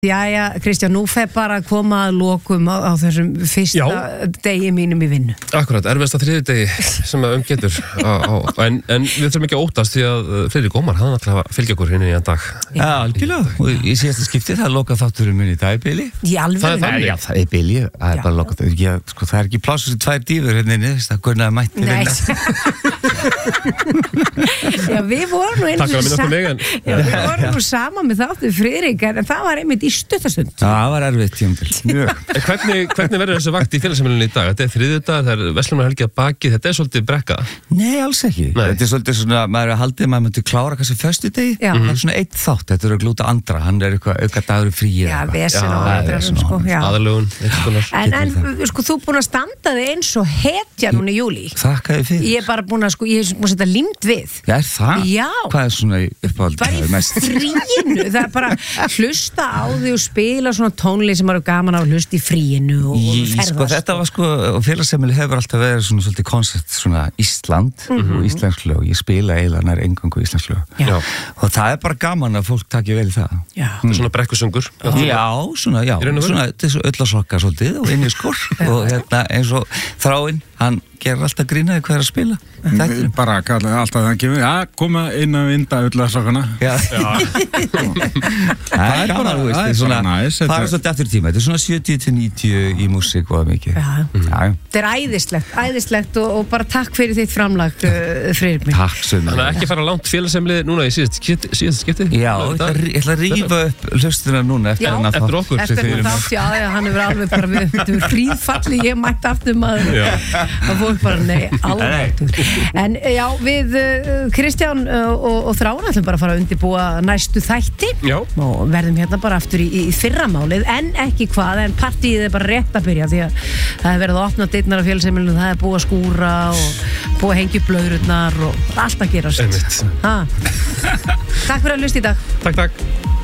Jæja, Kristján, nú fer bara að koma að lokum á þessum fyrsta degi mínum í vinnu. Akkurat, erfiðasta þriðjudegi sem að getur en við þurfum ekki að óttast því að Friðrik Ómar, hann ætla að fylgja okkur inn í en dag. Já, algjörlega, og í síðasta skipti það er lokað þátturinn minn í dag í bili. Í alveg? Já, það er bili, það er bara lokað þátturinn. Sko, það er ekki pláss fyrir 2 dýfur hérna inni, það Gunnar mætti vinna. Já, við vorum nú saman með þáttu Friðrik, en það var einmitt í stuttastund. Það var erfitt tímabil. Hvernig verður þessi vakt í félagsheimilinu í dag? Þetta er þriðjudag, það er verslunarhelgi að baki, þetta er svolítið brekka. Nei, alls ekki. Þetta er svolítið svona, maður er haldið, maður myndi klára kannski föstudegi. Það er svona einn þátt, þetta er að glúta andra, hann er eitthvað auka dagur frí. Já, vesen á andranum, sko. Aðalögun, en sko, þú búin að standa þig eins og hetja núna í júlí. Þakka þér fyrir. Ég er bara búin að, sko, ég er búin að setja límt við. Já, er það? Já. Hvað er svona uppáhaldið? Bara í fríinu, það er bara hlusta á því og spila svona tónlist sem eru gaman að hlusta í fríinu og ferðast. Sko, þetta var sko, og félagsheimili hefur alltaf verið svona svolítið koncept, svona Ísland og íslensk lög. Ég spila eiginlega nær eingöngu íslensk lög. Já. Og það er bara gaman að fólk taki vel í það. Já. Það er svona brekkusöngur. Já, svona, þetta er svo öllasokka svolítið og inn í skor og hérna eins og Þráinn, hann gerir alltaf grínaði hvað er að spila. Bara kallaði alltaf það kemur, koma inn að vinda öllarsokkana. Já. Það er gaman, þú veist, það er svolítið eftir tíma, þetta er svona 70-90 í músík og mikið. Þetta er æðislegt og bara takk fyrir þitt framlag, Friðrik minn. Takk sem Þannig að ekki fara langt félagsheimilið núna í síðasta skipti? Já, ég ætla að rífa upp hlustina núna eftir okkur. Eftir þátt, já, hann hefur alveg bara við fríðfalli, ég mætti aftur maður. Það fór bara, nei, alveg. En já, við Kristján og Þráinn ætlum bara að fara að undirbúa næstu þætti. Já. Og verðum hérna bara aftur í fyrramálið, en ekki hvað, en partíið er bara rétt að byrja því að það er verið að opna dyrnar á félagsheimilinu, það er búið að skúra og búið að hengja upp blöðrurnar og allt að gerast. Einmitt. Takk fyrir að hlusta í dag. Takk.